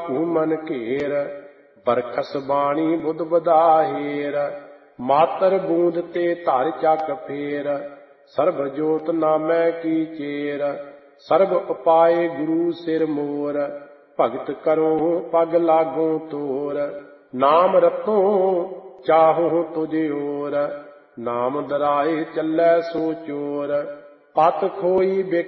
ਕਾਹੂ ਮਨ ਘੇਰ। ਬਰਖਸ ਬਾਣੀ ਬੁੱਧ ਬਦਾਹੇਰ। ਮਾਤਰ ਬੂੰਦ ਤੇ ਧਰ ਚੱਕ ਫੇਰ। ਸਰਬ ਜੋਤ ਨਾਮੈ ਕੀ ਚੇਰ। ਸਰਬ ਉਪਾਏ ਗੁਰੂ ਸਿਰ ਮੋਰ। ਭਗਤ ਕਰੋ ਪਗ ਲਾਗੋ ਤੋਰ। ਨਾਮ ਰਤੋ ਚਾਹੋ ਤੁਝ ਓਰ। ਨਾਮ ਦਰਾਏ ਚੱਲੈ ਸੋ ਚੋਰ। ਪਤ ਖੋਈ ਬਿਕ